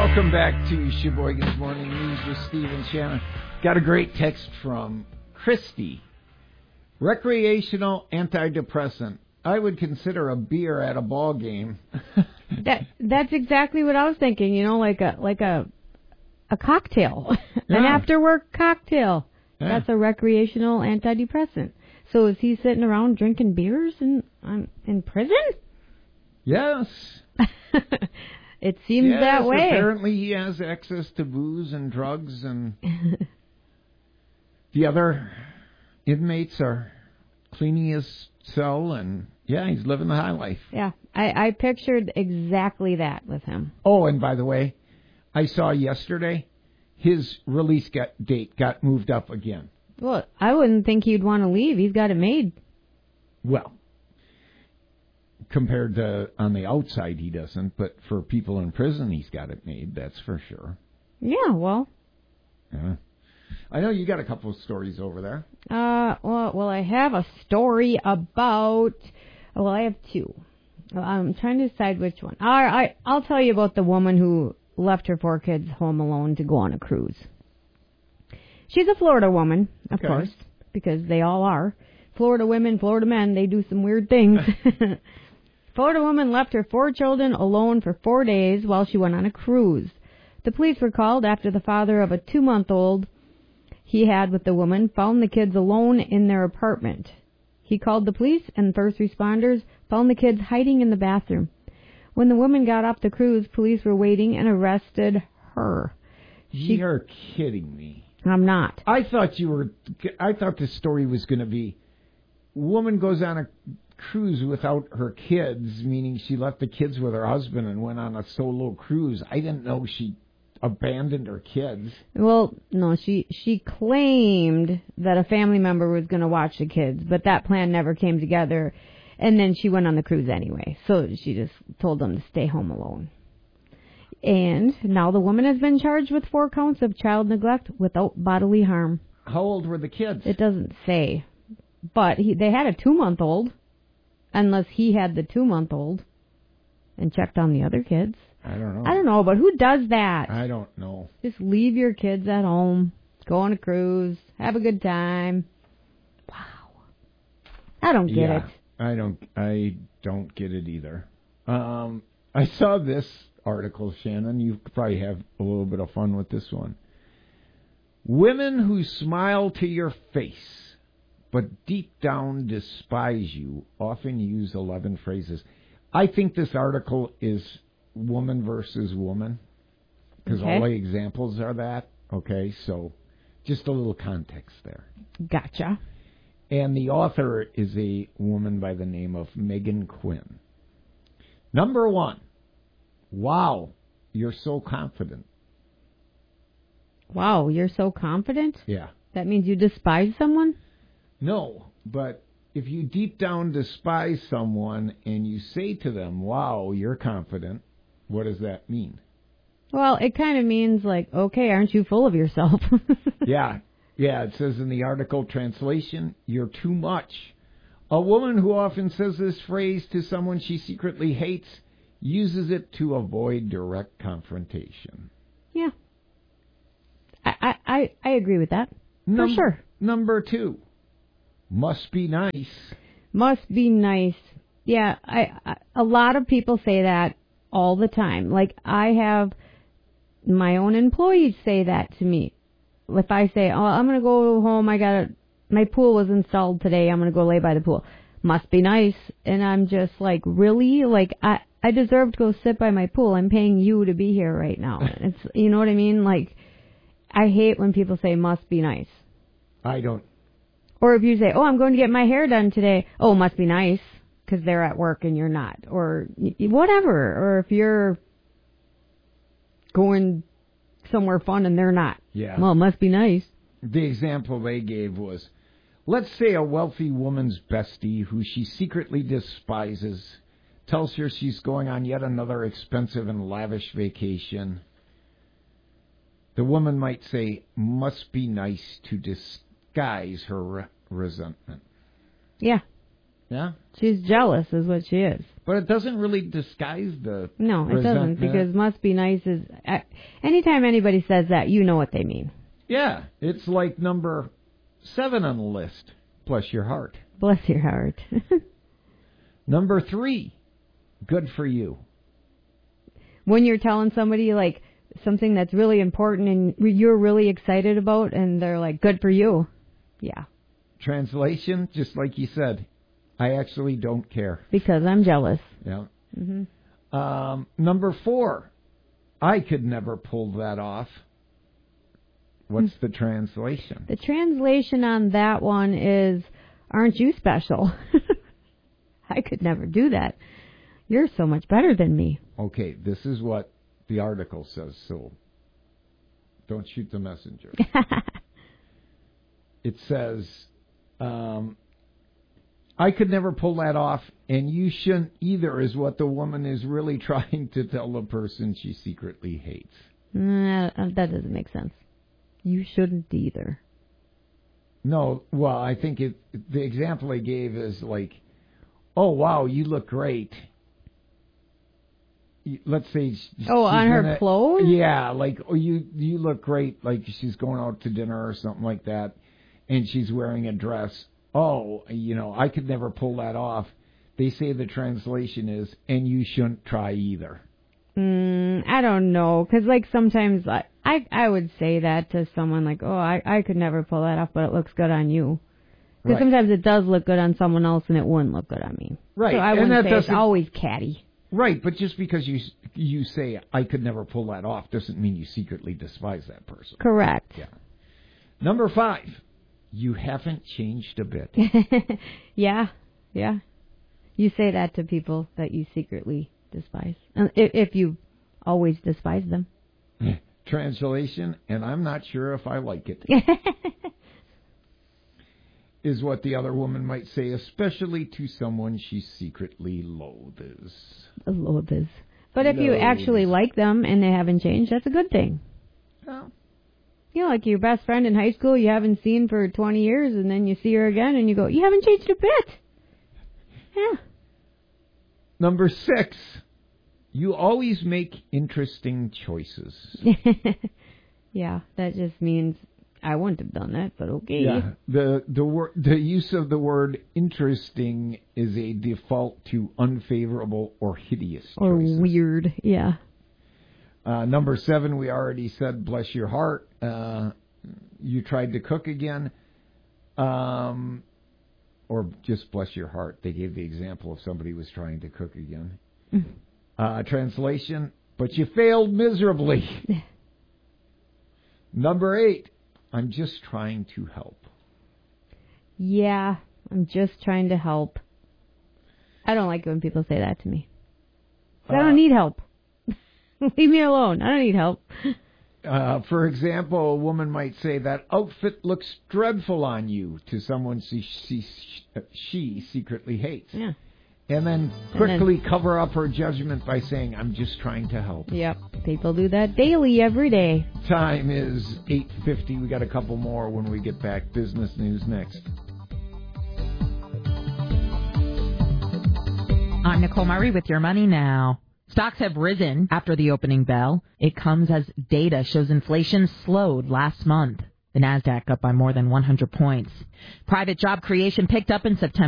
Welcome back to Sheboygan's Morning News with Steve and Shannon. Got a great text from Christy. Recreational antidepressant. I would consider a beer at a ball game. That's exactly what I was thinking. You know, like a cocktail, Yeah. an after work cocktail. Yeah. That's a recreational antidepressant. So is he sitting around drinking beers in prison? Yes. It seems that way. Apparently he has access to booze and drugs, and the other inmates are cleaning his cell, and he's living the high life. Yeah, I pictured exactly that with him. Oh, and by the way, I saw yesterday his release date got moved up again. Well, I wouldn't think he'd want to leave. He's got it made. Well, compared to on the outside, he doesn't. But for people in prison, he's got it made. That's for sure. Yeah, well. Yeah. I know you got a couple of stories over there. Well, I have a story about. Well, I have two. I'm trying to decide which one. I'll tell you about the woman who left her 4 kids home alone to go on a cruise. She's a Florida woman, of course, because they all are. Florida women, Florida men, they do some weird things. Florida woman left her 4 children alone for 4 days while she went on a cruise. The police were called after the father of a 2-month-old he had with the woman found the kids alone in their apartment. He called the police, and first responders found the kids hiding in the bathroom. When the woman got off the cruise, police were waiting and arrested her. You're kidding me. I'm not. I thought the story was going to be woman goes on a cruise without her kids, meaning she left the kids with her husband and went on a solo cruise. I didn't know she abandoned her kids. Well, no, she claimed that a family member was going to watch the kids, but that plan never came together, and then she went on the cruise anyway. So she just told them to stay home alone. And now the woman has been charged with 4 counts of child neglect without bodily harm. How old were the kids? It doesn't say. But they had a 2-month-old, unless he had the 2-month-old and checked on the other kids. I don't know. I don't know, but who does that? I don't know. Just leave your kids at home, go on a cruise, have a good time. Wow. I don't get it. I don't get it either. I saw this article, Shannon. You probably have a little bit of fun with this one. Women who smile to your face but deep down despise you often use 11 phrases. I think this article is woman versus woman because all the examples are that. Okay, so just a little context there. Gotcha. And the author is a woman by the name of Megan Quinn. Number 1. Wow, you're so confident. Wow, you're so confident? Yeah. That means you despise someone? No, but if you deep down despise someone and you say to them, wow, you're confident, what does that mean? Well, it kind of means like, okay, aren't you full of yourself? Yeah, it says in the article translation, you're too much. A woman who often says this phrase to someone she secretly hates uses it to avoid direct confrontation. Yeah. I agree with that. For sure. Number 2. Must be nice. Must be nice. Yeah, a lot of people say that all the time. Like, I have my own employees say that to me. If I say, oh, I'm going to go home, my pool was installed today, I'm going to go lay by the pool. Must be nice. And I'm just like, really? Like, I deserve to go sit by my pool. I'm paying you to be here right now. It's, you know what I mean? Like, I hate when people say must be nice. I don't. Or if you say, oh, I'm going to get my hair done today. Oh, must be nice because they're at work and you're not. Or whatever. Or if you're going somewhere fun and they're not. Yeah. Well, it must be nice. The example they gave was, let's say a wealthy woman's bestie who she secretly despises tells her she's going on yet another expensive and lavish vacation. The woman might say, must be nice to disguise her resentment. Yeah. Yeah. She's jealous is what she is. But it doesn't really disguise the No, it doesn't, resentment. because must be nice is... anytime anybody says that, you know what they mean. Yeah, it's like number 7 on the list. Bless your heart. Bless your heart. Number 3, good for you. When you're telling somebody, like, something that's really important and you're really excited about, and they're like, good for you. Yeah. Translation, just like you said, I actually don't care. Because I'm jealous. Yeah. Mm-hmm. Number 4, I could never pull that off. What's the translation? The translation on that one is, aren't you special? I could never do that. You're so much better than me. Okay, this is what the article says, so don't shoot the messenger. It says, I could never pull that off, and you shouldn't either, is what the woman is really trying to tell the person she secretly hates. That doesn't make sense. You shouldn't either. No, well, I think the example I gave is like, oh, wow, you look great. Let's say... on her clothes? Yeah, like, oh, you look great, like she's going out to dinner or something like that, and she's wearing a dress. Oh, I could never pull that off. They say the translation is, and you shouldn't try either. I don't know, because like sometimes I would say that to someone like, oh, I could never pull that off, but it looks good on you. Because sometimes it does look good on someone else and it wouldn't look good on me. Right. So I wouldn't say it's always catty. Right, but just because you say, I could never pull that off, doesn't mean you secretly despise that person. Correct. Yeah. Number 5, you haven't changed a bit. Yeah. You say that to people that you secretly despise. If you always despise them. Translation, and I'm not sure if I like it. Is what the other woman might say, especially to someone she secretly loathes. Loathes. But if you actually like them and they haven't changed, that's a good thing. Oh. Like your best friend in high school you haven't seen for 20 years, and then you see her again and you go, you haven't changed a bit. Yeah. Number 6, you always make interesting choices. Yeah, that just means I wouldn't have done that, but okay. Yeah, the use of the word interesting is a default to unfavorable or hideous or choices. Weird. Yeah. Number 7, we already said, bless your heart. You tried to cook again, or just bless your heart. They gave the example of somebody was trying to cook again. Translation, but you failed miserably. Number 8. I'm just trying to help. Yeah, I'm just trying to help. I don't like it when people say that to me. I don't need help. Leave me alone. I don't need help. For example, a woman might say, that outfit looks dreadful on you, to someone she secretly hates. Yeah. And then quickly cover up her judgment by saying, I'm just trying to help. Yep. People do that daily, every day. Time is 8:50. We got a couple more when we get back. Business news next. I'm Nicole Murray with Your Money Now. Stocks have risen after the opening bell. It comes as data shows inflation slowed last month. The NASDAQ up by more than 100 points. Private job creation picked up in September.